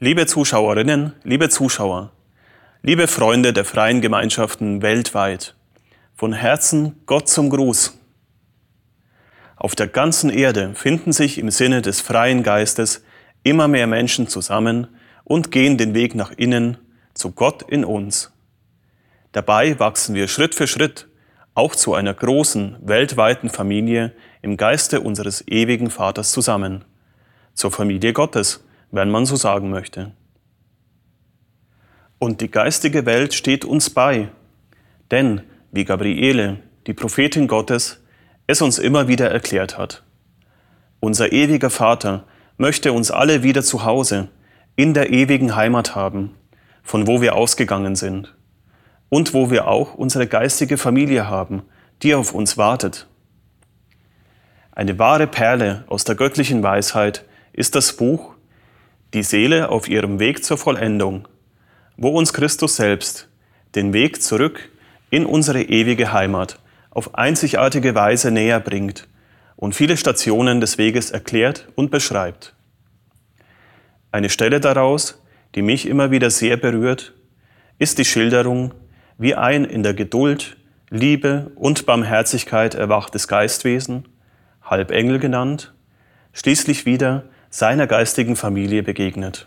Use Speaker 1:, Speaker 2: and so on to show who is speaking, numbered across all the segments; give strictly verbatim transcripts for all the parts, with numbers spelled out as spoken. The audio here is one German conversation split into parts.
Speaker 1: Liebe Zuschauerinnen, liebe Zuschauer, liebe Freunde der freien Gemeinschaften weltweit, von Herzen Gott zum Gruß. Auf der ganzen Erde finden sich im Sinne des freien Geistes immer mehr Menschen zusammen und gehen den Weg nach innen zu Gott in uns. Dabei wachsen wir Schritt für Schritt auch zu einer großen, weltweiten Familie im Geiste unseres ewigen Vaters zusammen, zur Familie Gottes, wenn man so sagen möchte. Und die geistige Welt steht uns bei, denn, wie Gabriele, die Prophetin Gottes, es uns immer wieder erklärt hat: Unser ewiger Vater möchte uns alle wieder zu Hause, in der ewigen Heimat haben, von wo wir ausgegangen sind und wo wir auch unsere geistige Familie haben, die auf uns wartet. Eine wahre Perle aus der göttlichen Weisheit ist das Buch Die Seele auf ihrem Weg zur Vollendung, wo uns Christus selbst den Weg zurück in unsere ewige Heimat auf einzigartige Weise näher bringt und viele Stationen des Weges erklärt und beschreibt. Eine Stelle daraus, die mich immer wieder sehr berührt, ist die Schilderung, wie ein in der Geduld, Liebe und Barmherzigkeit erwachtes Geistwesen, Halbengel genannt, schließlich wieder seiner geistigen Familie begegnet.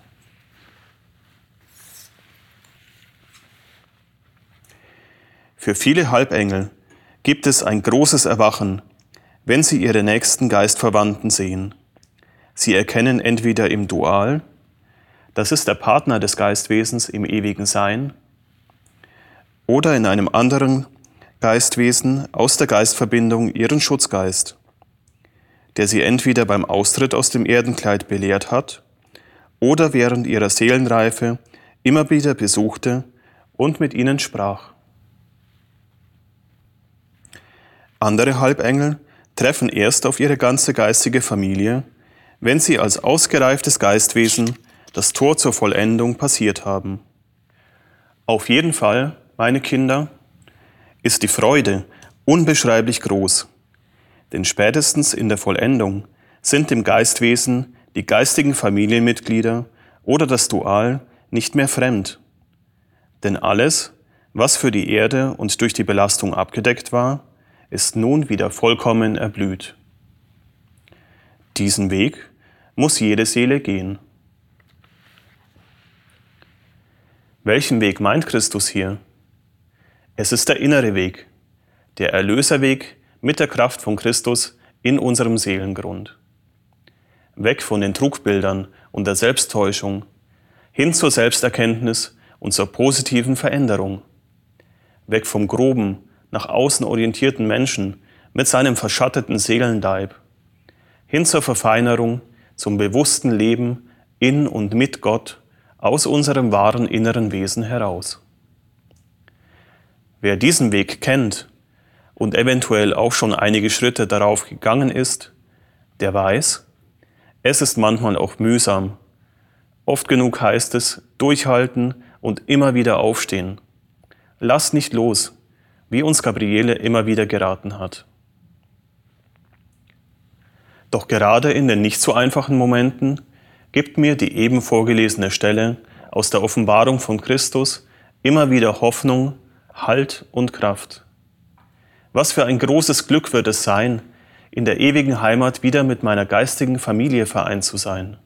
Speaker 1: Für viele Halbengel gibt es ein großes Erwachen, wenn sie ihre nächsten Geistverwandten sehen. Sie erkennen entweder im Dual, das ist der Partner des Geistwesens im ewigen Sein, oder in einem anderen Geistwesen aus der Geistverbindung ihren Schutzgeist, der sie entweder beim Austritt aus dem Erdenkleid belehrt hat oder während ihrer Seelenreife immer wieder besuchte und mit ihnen sprach. Andere Halbengel treffen erst auf ihre ganze geistige Familie, wenn sie als ausgereiftes Geistwesen das Tor zur Vollendung passiert haben. Auf jeden Fall, meine Kinder, ist die Freude unbeschreiblich groß. Denn spätestens in der Vollendung sind dem Geistwesen die geistigen Familienmitglieder oder das Dual nicht mehr fremd. Denn alles, was für die Erde und durch die Belastung abgedeckt war, ist nun wieder vollkommen erblüht. Diesen Weg muss jede Seele gehen. Welchen Weg meint Christus hier? Es ist der innere Weg, der Erlöserweg mit der Kraft von Christus in unserem Seelengrund. Weg von den Trugbildern und der Selbsttäuschung, hin zur Selbsterkenntnis und zur positiven Veränderung. Weg vom groben, nach außen orientierten Menschen mit seinem verschatteten Seelenleib, hin zur Verfeinerung, zum bewussten Leben in und mit Gott aus unserem wahren inneren Wesen heraus. Wer diesen Weg kennt und eventuell auch schon einige Schritte darauf gegangen ist, der weiß, es ist manchmal auch mühsam. Oft genug heißt es, durchhalten und immer wieder aufstehen. Lass nicht los, wie uns Gabriele immer wieder geraten hat. Doch gerade in den nicht so einfachen Momenten gibt mir die eben vorgelesene Stelle aus der Offenbarung von Christus immer wieder Hoffnung, Halt und Kraft. Was für ein großes Glück wird es sein, in der ewigen Heimat wieder mit meiner geistigen Familie vereint zu sein.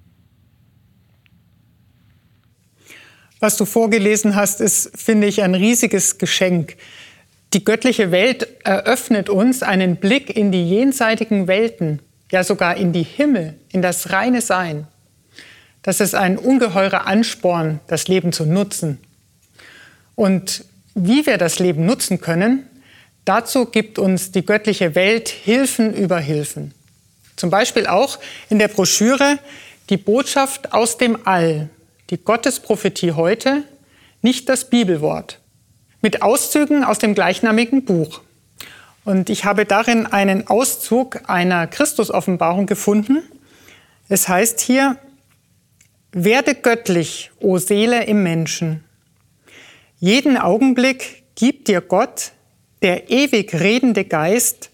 Speaker 2: Was du vorgelesen hast, ist, finde ich, ein riesiges Geschenk. Die göttliche Welt eröffnet uns einen Blick in die jenseitigen Welten, ja sogar in die Himmel, in das reine Sein. Das ist ein ungeheurer Ansporn, das Leben zu nutzen. Und wie wir das Leben nutzen können, dazu gibt uns die göttliche Welt Hilfen über Hilfen. Zum Beispiel auch in der Broschüre Die Botschaft aus dem All, die Gottesprophetie heute, nicht das Bibelwort, mit Auszügen aus dem gleichnamigen Buch. Und ich habe darin einen Auszug einer Christusoffenbarung gefunden. Es heißt hier: Werde göttlich, o Seele im Menschen. Jeden Augenblick gibt dir Gott, der ewig redende Geist,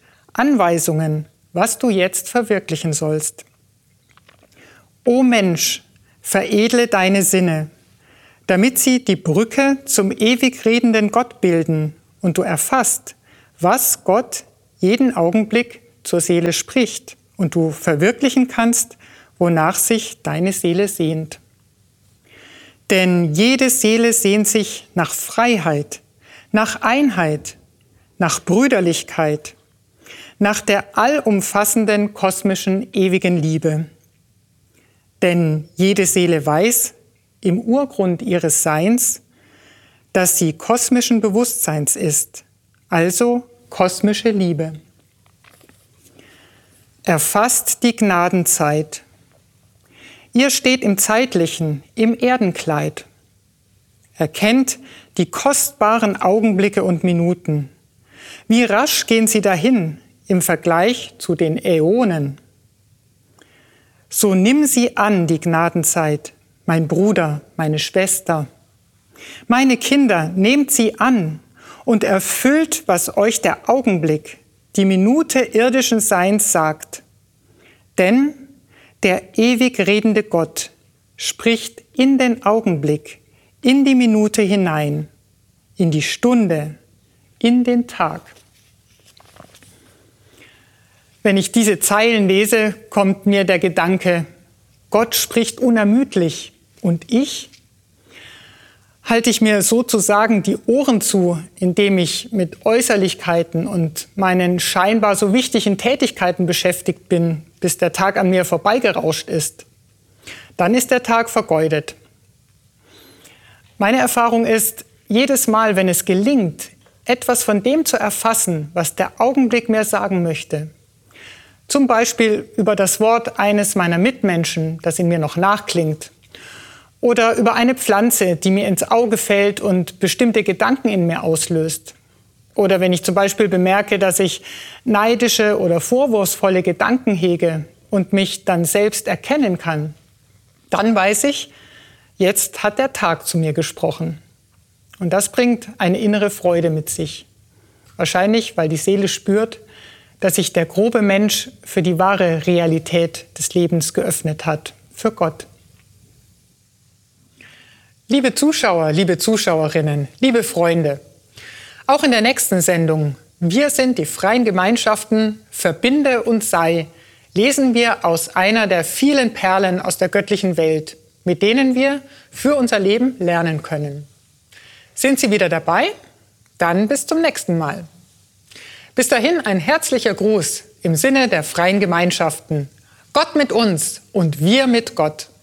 Speaker 2: Anweisungen, was du jetzt verwirklichen sollst. O Mensch, veredle deine Sinne, damit sie die Brücke zum ewig redenden Gott bilden und du erfasst, was Gott jeden Augenblick zur Seele spricht und du verwirklichen kannst, wonach sich deine Seele sehnt. Denn jede Seele sehnt sich nach Freiheit, nach Einheit, nach Brüderlichkeit, nach der allumfassenden kosmischen ewigen Liebe. Denn jede Seele weiß im Urgrund ihres Seins, dass sie kosmischen Bewusstseins ist, also kosmische Liebe. Erfasst die Gnadenzeit. Ihr steht im Zeitlichen, im Erdenkleid. Erkennt die kostbaren Augenblicke und Minuten. Wie rasch gehen sie dahin im Vergleich zu den Äonen. So nimm sie an, die Gnadenzeit, mein Bruder, meine Schwester. Meine Kinder, nehmt sie an und erfüllt, was euch der Augenblick, die Minute irdischen Seins sagt. Denn der ewig redende Gott spricht in den Augenblick, in die Minute hinein, in die Stunde, in den Tag. Wenn ich diese Zeilen lese, kommt mir der Gedanke, Gott spricht unermüdlich und ich? Halte ich mir sozusagen die Ohren zu, indem ich mit Äußerlichkeiten und meinen scheinbar so wichtigen Tätigkeiten beschäftigt bin, bis der Tag an mir vorbeigerauscht ist? Dann ist der Tag vergeudet. Meine Erfahrung ist, jedes Mal, wenn es gelingt, etwas von dem zu erfassen, was der Augenblick mir sagen möchte, zum Beispiel über das Wort eines meiner Mitmenschen, das in mir noch nachklingt, oder über eine Pflanze, die mir ins Auge fällt und bestimmte Gedanken in mir auslöst. Oder wenn ich zum Beispiel bemerke, dass ich neidische oder vorwurfsvolle Gedanken hege und mich dann selbst erkennen kann, dann weiß ich, jetzt hat der Tag zu mir gesprochen. Und das bringt eine innere Freude mit sich. Wahrscheinlich, weil die Seele spürt, dass sich der grobe Mensch für die wahre Realität des Lebens geöffnet hat, für Gott. Liebe Zuschauer, liebe Zuschauerinnen, liebe Freunde, auch in der nächsten Sendung Wir sind die freien Gemeinschaften, verbinde und sei, lesen wir aus einer der vielen Perlen aus der göttlichen Welt, mit denen wir für unser Leben lernen können. Sind Sie wieder dabei? Dann bis zum nächsten Mal. Bis dahin ein herzlicher Gruß im Sinne der freien Gemeinschaften. Gott mit uns und wir mit Gott.